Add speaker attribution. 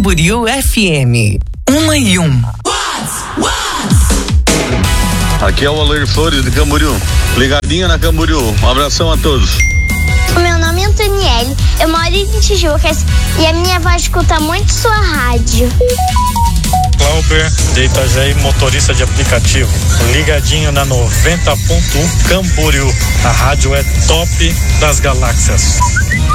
Speaker 1: Camboriú FM. 101.
Speaker 2: Aqui é o Aloir Flores de Camboriú. Ligadinho na Camboriú. Um abração a todos.
Speaker 3: O meu nome é Antonielle, eu moro em Tijucas e a minha avó escuta muito sua rádio.
Speaker 4: Clauber de Itajaí, motorista de aplicativo, ligadinho na 90.1 Camboriú. A rádio é top das galáxias.